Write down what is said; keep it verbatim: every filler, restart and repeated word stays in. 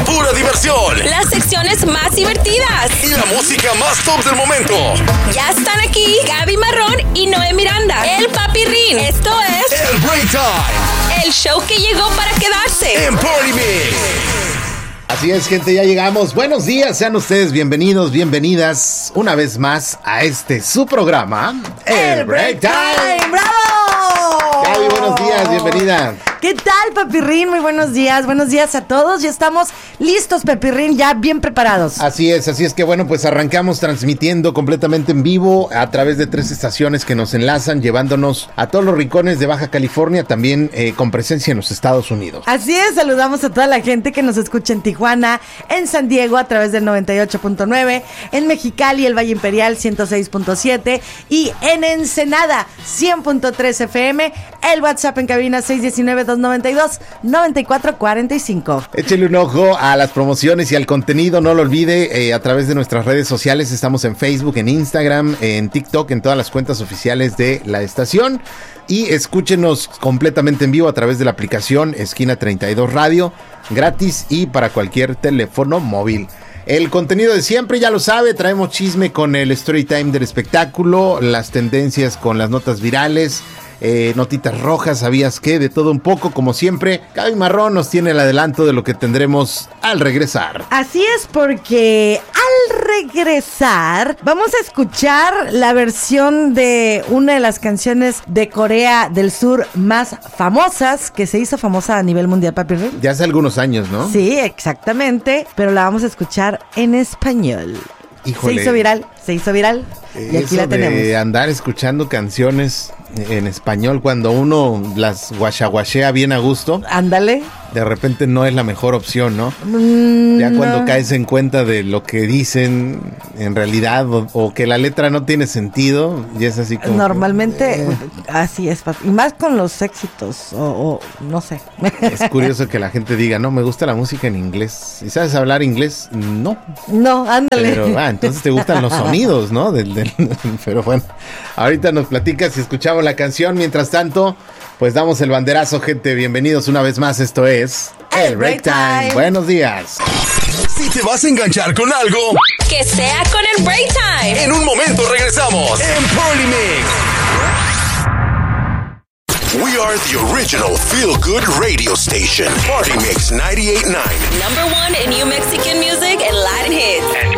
pura diversión. Las secciones más divertidas. Y la música más top del momento. Ya están aquí Gaby Marrón y Noé Miranda. El Papi Rin. Esto es... El Break Time. El show que llegó para quedarse. En Party Mix. Así es, gente, ya llegamos. Buenos días, sean ustedes bienvenidos, bienvenidas una vez más a este su programa, El Break Time. ¡Bravo! Gaby, buenos días, bienvenida. ¿Qué tal, Pepirrín? Muy buenos días, buenos días a todos. Ya estamos listos, Pepirrín, ya bien preparados. Así es, así es que bueno, pues arrancamos transmitiendo completamente en vivo a través de tres estaciones que nos enlazan, llevándonos a todos los rincones de Baja California, también eh, con presencia en los Estados Unidos. Así es, saludamos a toda la gente que nos escucha en Tijuana, en San Diego a través del noventa y ocho punto nueve, en Mexicali, el Valle Imperial ciento seis punto siete y en Ensenada cien punto tres F M, el WhatsApp en cabina seis uno nueve, dos nueve dos, nueve cuatro cuatro cinco. Échele un ojo a las promociones y al contenido, no lo olvide, eh, a través de nuestras redes sociales. Estamos en Facebook, en Instagram, en TikTok, en todas las cuentas oficiales de la estación. Y escúchenos completamente en vivo a través de la aplicación Esquina treinta y dos Radio, gratis y para cualquier teléfono móvil. El contenido de siempre, ya lo sabe, traemos chisme con el story time del espectáculo, las tendencias con las notas virales, Eh, notitas rojas, ¿sabías qué? De todo un poco, como siempre. Gaby Marrón nos tiene el adelanto de lo que tendremos al regresar. Así es, porque al regresar vamos a escuchar la versión de una de las canciones de Corea del Sur más famosas, que se hizo famosa a nivel mundial, Papi Rin. Ya hace algunos años, ¿no? Sí, exactamente, pero la vamos a escuchar en español. Híjole. Se hizo viral, se hizo viral. Y aquí Eso la tenemos. de andar escuchando canciones en español cuando uno las guachaguachea bien a gusto, Ándale. de repente no es la mejor opción, ¿no? Mm, Ya cuando no. caes en cuenta de lo que dicen en realidad o, o que la letra no tiene sentido, ya es así como... Normalmente, que, eh, así es, papi. Y más con los éxitos, o, o no sé. es curioso que la gente diga, no, me gusta la música en inglés. ¿Y sabes hablar inglés? No. No, ándale. Pero, ah, entonces te gustan los sonidos, ¿no? Del, del, pero bueno, ahorita nos platicas si escuchamos la canción. Mientras tanto, pues damos el banderazo, gente. Bienvenidos una vez más. Esto es El Break Time. Buenos días. Si te vas a enganchar con algo, Que sea con el Break Time. en un momento regresamos en Party Mix. We are the original feel-good radio station. Party Mix ninety-eight point nine. Number one in New Mexican music and Latin hits. And